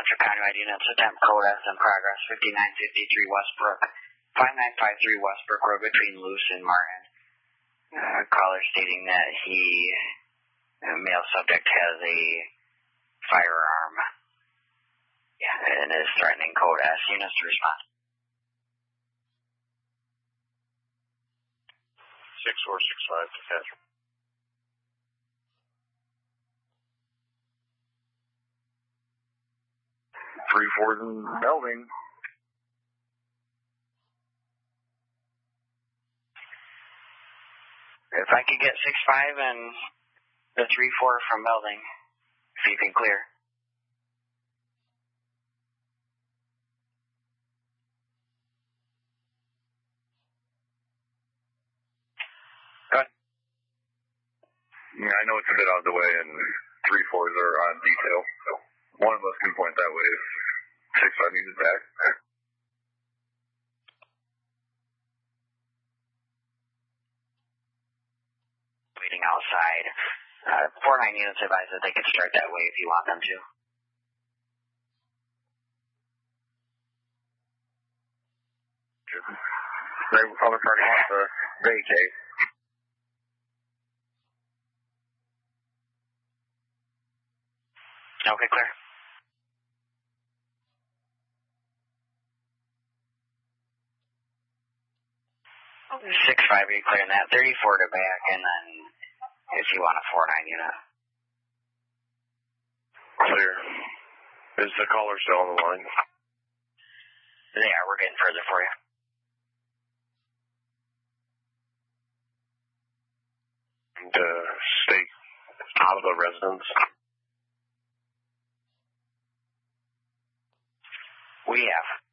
Metro Countywide units, attempt code S in progress, 5953 Westbrook, 5953 Westbrook Road between Luce and Martin. Caller stating that male subject has a firearm. And is threatening code S. Units to respond. 6465 to Catherine. Three fours in Belding. If I could get 6-5 and the 3-4 from Belding, if you can clear. Yeah, I know it's a bit out of the way, and 3-4s are on detail, so one of us can point that way if 6-5 needs it back. Waiting outside. 4-9 units advise that they can start that way if you want them to. They other party wants to vacate. Okay, clear. Okay. 6-5, are you clearing that? 34 to back, and then if you want a 4-9 unit. Clear. Is the caller still on the line? They are. We're getting further for you. And stay out of the residence. We have.